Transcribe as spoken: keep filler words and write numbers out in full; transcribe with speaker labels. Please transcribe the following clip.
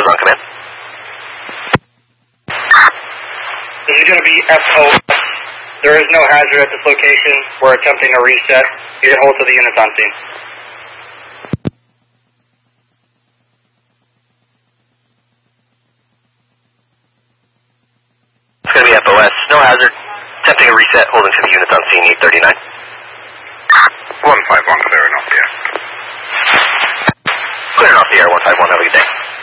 Speaker 1: Brothers on command.
Speaker 2: This is going to be F O S. There is no hazard at this location. We're attempting a reset. You can hold to the units on scene.
Speaker 1: It's going to be F O S. No hazard. Attempting a reset. Holding to the units on scene. eight thirty-nine.
Speaker 3: one five one, clearing off the air.
Speaker 1: Clearing off the air. one five one. Have a good day.